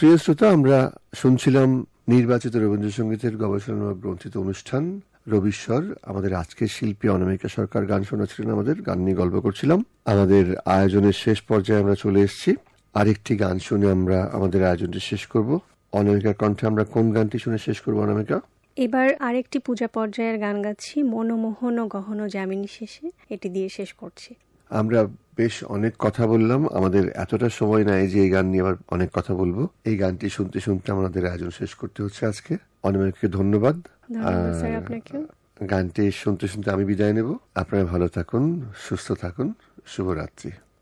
প্রিয় শ্রোতা, আমরা শুনছিলাম নির্বাচিত রবীন্দ্রসঙ্গীতের গবেষণা গ্রন্থিত অনুষ্ঠান রবিস্বর। আমাদের আজকের শিল্পী অনামিকা সরকার গান শোনাচ্ছিলেন, আমাদের গান নিয়ে গল্প করছিলাম। আমাদের আয়োজনের শেষ পর্যায়ে আমরা চলে এসেছি। আরেকটি গান শুনে আমরা আমাদের আয়োজনটি শেষ করব। অনামিকার কণ্ঠে আমরা কোন গানটি শুনে শেষ করবো অনামিকা? এবার আরেকটি পূজা পর্যায়ের গান গাচ্ছি, মনমোহন ও গহন যামিনী শেষে, এটি দিয়ে শেষ করছি। আমরা বেশ অনেক কথা বললাম, আমাদের এতটা সময় নাই যে এই গান নিয়ে আবার অনেক কথা বলবো। এই গানটি শুনতে শুনতে আমাদের আয়োজন শেষ করতে হচ্ছে আজকে। অনামিকাকে ধন্যবাদ। গানটি শুনতে শুনতে আমি বিদায় নেব। আপনারা ভালো থাকুন, সুস্থ থাকুন, শুভরাত্রি।